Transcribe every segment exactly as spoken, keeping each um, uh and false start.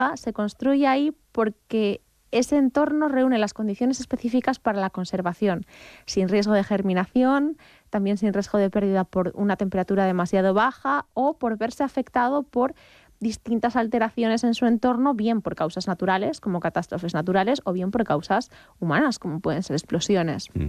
se construye ahí porque ese entorno reúne las condiciones específicas para la conservación, sin riesgo de germinación, también sin riesgo de pérdida por una temperatura demasiado baja o por verse afectado por distintas alteraciones en su entorno, bien por causas naturales, como catástrofes naturales, o bien por causas humanas, como pueden ser explosiones. Mm.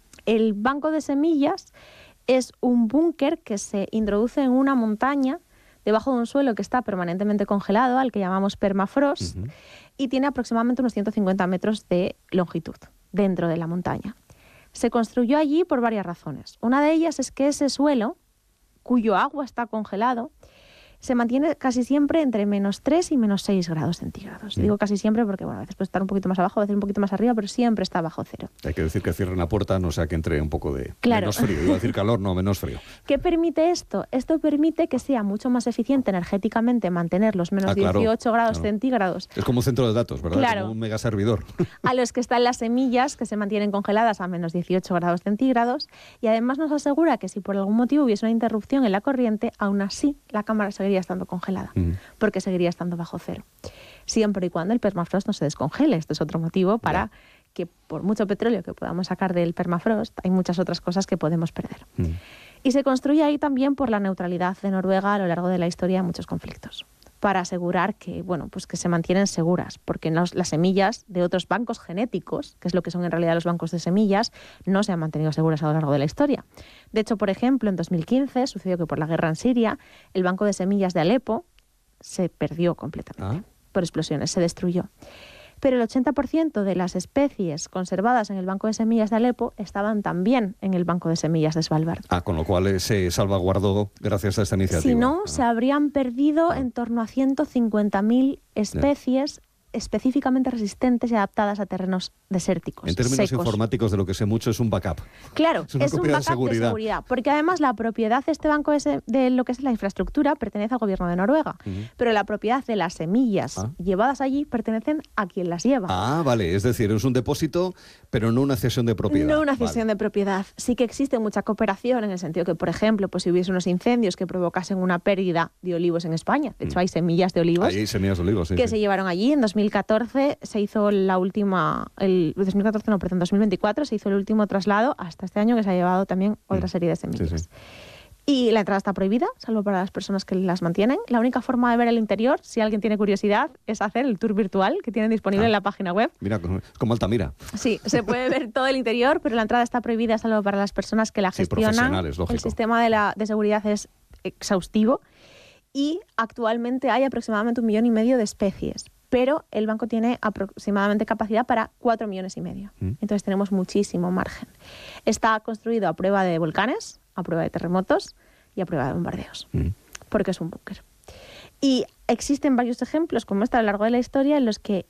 El banco de semillas es un búnker que se introduce en una montaña debajo de un suelo que está permanentemente congelado, al que llamamos permafrost, uh-huh. y tiene aproximadamente unos ciento cincuenta metros de longitud dentro de la montaña. Se construyó allí por varias razones. Una de ellas es que ese suelo, cuyo agua está congelado, se mantiene casi siempre entre menos tres y menos seis grados centígrados. Mm. Digo casi siempre porque, bueno, a veces puede estar un poquito más abajo, a veces un poquito más arriba, pero siempre está bajo cero. Hay que decir que cierren la puerta, no sea que entre un poco de claro. menos frío. Iba a decir calor, no, menos frío. ¿Qué permite esto? Esto permite que sea mucho más eficiente energéticamente mantener los menos ah, claro, dieciocho grados claro. centígrados. Es como un centro de datos, ¿verdad? Claro. Como un mega servidor. A los que están las semillas, que se mantienen congeladas a menos dieciocho grados centígrados, y además nos asegura que si por algún motivo hubiese una interrupción en la corriente, aún así la cámara seguiría estando congelada. Porque seguiría estando bajo cero. Siempre y cuando el permafrost no se descongele. Esto es otro motivo para yeah. que por mucho petróleo que podamos sacar del permafrost, hay muchas otras cosas que podemos perder. Mm. Y se construye ahí también por la neutralidad de Noruega a lo largo de la historia de muchos conflictos, para asegurar que, bueno, pues que se mantienen seguras, porque los, las semillas de otros bancos genéticos, que es lo que son en realidad los bancos de semillas, no se han mantenido seguras a lo largo de la historia. De hecho, por ejemplo, en dos mil quince sucedió que por la guerra en Siria, el banco de semillas de Alepo se perdió completamente ah. por explosiones, se destruyó. Pero el ochenta por ciento de las especies conservadas en el banco de semillas de Alepo estaban también en el banco de semillas de Svalbard. Ah, con lo cual se salvaguardó gracias a esta iniciativa. Si no, ah. se habrían perdido ah. en torno a ciento cincuenta mil especies yeah. específicamente resistentes y adaptadas a terrenos desérticos, En términos secos. informáticos, de lo que sé mucho, es un backup. Claro, es, una es un copia backup de seguridad. de seguridad, porque además la propiedad de este banco de, de lo que es la infraestructura pertenece al gobierno de Noruega, uh-huh. pero la propiedad de las semillas ah. llevadas allí pertenecen a quien las lleva. Ah, vale, es decir, es un depósito, pero no una cesión de propiedad. No una cesión vale. de propiedad. Sí que existe mucha cooperación en el sentido que, por ejemplo, pues si hubiese unos incendios que provocasen una pérdida de olivos en España, de hecho hay semillas de olivos, Ahí hay semillas de olivos sí, que sí. se llevaron allí en dos mil catorce. Se hizo la última, el dos mil catorce no, perdón, dos mil veinticuatro se hizo el último traslado hasta este año, que se ha llevado también otra serie de semillas. Sí, sí. Y la entrada está prohibida, salvo para las personas que las mantienen. La única forma de ver el interior, si alguien tiene curiosidad, es hacer el tour virtual que tienen disponible ah. en la página web. Mira, como Altamira. Sí, se puede ver todo el interior, pero la entrada está prohibida, salvo para las personas que la sí, gestionan. Profesionales, lógico. El sistema de, la, de seguridad es exhaustivo y actualmente hay aproximadamente un millón y medio de especies. Pero el banco tiene aproximadamente capacidad para cuatro millones y medio. Mm. Entonces tenemos muchísimo margen. Está construido a prueba de volcanes, a prueba de terremotos y a prueba de bombardeos, mm. porque es un búnker. Y existen varios ejemplos, como este a lo largo de la historia, en los que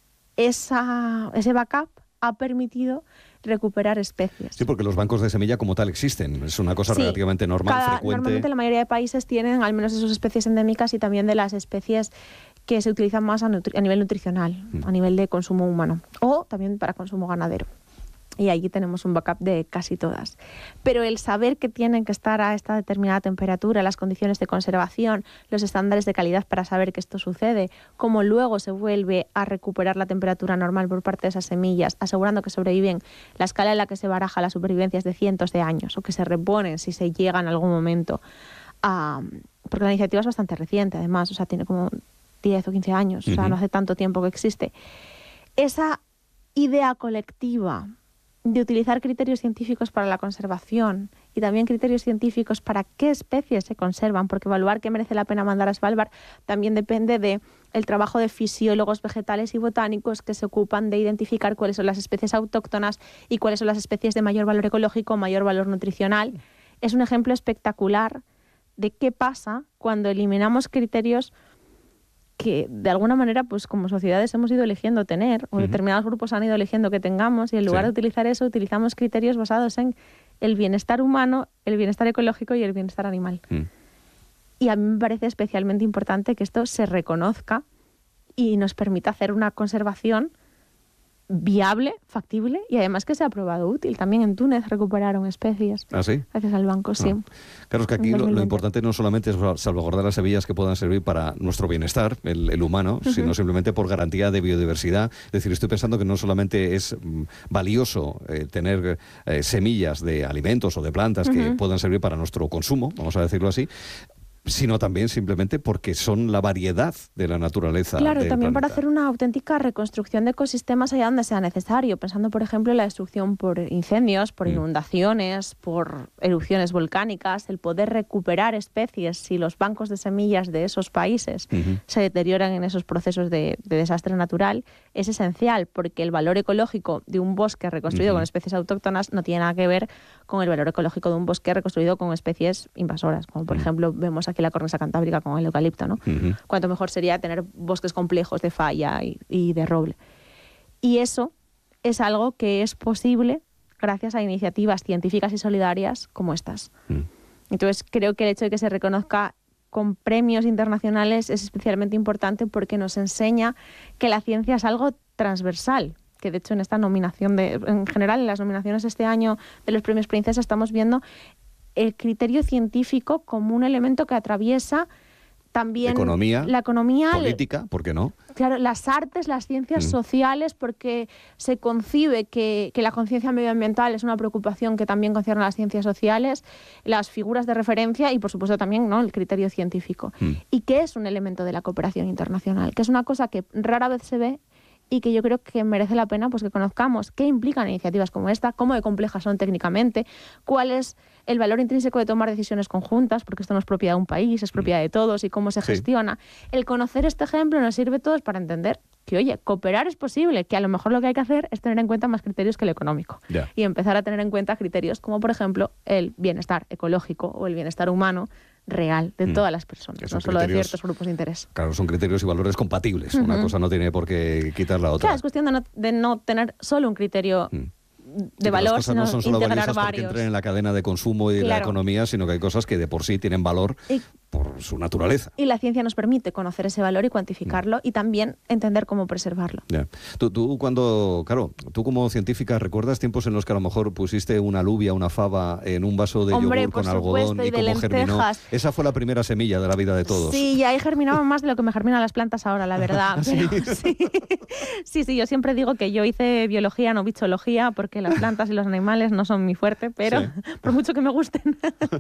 esa, ese backup ha permitido recuperar especies. Sí, porque los bancos de semilla como tal existen. Es una cosa sí, relativamente normal, cada, frecuente. Normalmente la mayoría de países tienen al menos de sus especies endémicas y también de las especies que se utilizan más a, nutri- a nivel nutricional, mm. a nivel de consumo humano, o también para consumo ganadero. Y allí tenemos un backup de casi todas. Pero el saber que tienen que estar a esta determinada temperatura, las condiciones de conservación, los estándares de calidad para saber que esto sucede, cómo luego se vuelve a recuperar la temperatura normal por parte de esas semillas, asegurando que sobreviven, la escala en la que se baraja la supervivencia es de cientos de años, o que se reponen si se llega en algún momento a... Porque la iniciativa es bastante reciente, además, o sea, tiene como diez o quince años, uh-huh. o sea, no hace tanto tiempo que existe. Esa idea colectiva de utilizar criterios científicos para la conservación y también criterios científicos para qué especies se conservan, porque evaluar qué merece la pena mandar a Svalbard también depende del trabajo de fisiólogos vegetales y botánicos que se ocupan de identificar cuáles son las especies autóctonas y cuáles son las especies de mayor valor ecológico, mayor valor nutricional. Es un ejemplo espectacular de qué pasa cuando eliminamos criterios que de alguna manera, pues como sociedades hemos ido eligiendo tener, o uh-huh. determinados grupos han ido eligiendo que tengamos, y en lugar sí. de utilizar eso, utilizamos criterios basados en el bienestar humano, el bienestar ecológico y el bienestar animal. Uh-huh. Y a mí me parece especialmente importante que esto se reconozca y nos permita hacer una conservación viable, factible y además que se ha probado útil. También en Túnez recuperaron especies. ¿Ah, sí? Gracias al banco, sí. Ah. Claro, es que aquí lo, lo importante no solamente es salvaguardar las semillas que puedan servir para nuestro bienestar, el, el humano, uh-huh. sino simplemente por garantía de biodiversidad. Es decir, estoy pensando que no solamente es mm, valioso eh, tener eh, semillas de alimentos o de plantas uh-huh. que puedan servir para nuestro consumo, vamos a decirlo así, sino también simplemente porque son la variedad de la naturaleza. Claro, del también planeta. para hacer una auténtica reconstrucción de ecosistemas allá donde sea necesario, pensando, por ejemplo, en la destrucción por incendios, por mm. inundaciones, por erupciones volcánicas, el poder recuperar especies si los bancos de semillas de esos países uh-huh. se deterioran en esos procesos de, de desastre natural, es esencial, porque el valor ecológico de un bosque reconstruido uh-huh. con especies autóctonas no tiene nada que ver con el valor ecológico de un bosque reconstruido con especies invasoras, como por uh-huh. ejemplo vemos aquí la cornisa cantábrica con el eucalipto, ¿no? Uh-huh. Cuanto mejor sería tener bosques complejos de falla y, y de roble. Y eso es algo que es posible gracias a iniciativas científicas y solidarias como estas. Uh-huh. Entonces, creo que el hecho de que se reconozca con premios internacionales es especialmente importante porque nos enseña que la ciencia es algo transversal, que de hecho en esta nominación, de, en general en las nominaciones este año de los premios Princesa estamos viendo el criterio científico como un elemento que atraviesa también economía, la economía, política, ¿por qué no? Claro, las artes, las ciencias mm. sociales, porque se concibe que, que la conciencia medioambiental es una preocupación que también concierne a las ciencias sociales, las figuras de referencia y, por supuesto, también, ¿no?, el criterio científico. Mm. Y que es un elemento de la cooperación internacional, que es una cosa que rara vez se ve y que yo creo que merece la pena pues que conozcamos qué implican iniciativas como esta, cómo de complejas son técnicamente, cuál es el valor intrínseco de tomar decisiones conjuntas, porque esto no es propiedad de un país, es propiedad de todos, y cómo se sí. gestiona. El conocer este ejemplo nos sirve a todos para entender que, oye, cooperar es posible, que a lo mejor lo que hay que hacer es tener en cuenta más criterios que el económico. Yeah. Y empezar a tener en cuenta criterios como, por ejemplo, el bienestar ecológico o el bienestar humano real de mm. todas las personas, no solo de ciertos grupos de interés. Claro, son criterios y valores compatibles. Uh-huh. Una cosa no tiene por qué quitar la otra. Claro, es cuestión de no, de no tener solo un criterio mm. de sí, valor, sino no son solo integrar varios. Porque entren en la cadena de consumo y claro. la economía, sino que hay cosas que de por sí tienen valor y, por su naturaleza. Y la ciencia nos permite conocer ese valor y cuantificarlo mm. y también entender cómo preservarlo. Yeah. Tú, tú cuando, claro, tú como científica, ¿recuerdas tiempos en los que a lo mejor pusiste una alubia, una fava en un vaso de Hombre, yogur con supuesto, algodón y, y cómo lentejas. germinó? Esa fue la primera semilla de la vida de todos. Sí, y ahí germinaban más de lo que me germinan las plantas ahora, la verdad. ¿Sí? Pero, sí. sí, sí, yo siempre digo que yo hice biología, no bichología, porque las plantas y los animales no son mi fuerte, pero sí. por mucho que me gusten.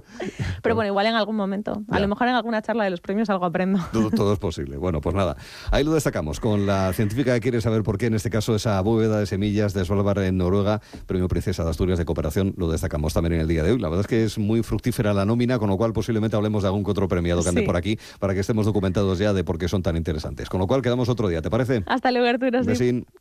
Pero bueno, igual en algún momento, a ya. lo mejor en alguna charla de los premios algo aprendo. Todo, todo es posible. Bueno, pues nada, ahí lo destacamos con la científica que quiere saber por qué, en este caso, esa bóveda de semillas de Svalbard en Noruega, Premio Princesa de Asturias de Cooperación, lo destacamos también en el día de hoy. La verdad es que es muy fructífera la nómina, con lo cual posiblemente hablemos de algún que otro premiado que ande sí. por aquí, para que estemos documentados ya de por qué son tan interesantes. Con lo cual quedamos otro día, ¿te parece? Hasta luego, Arturo. Sí.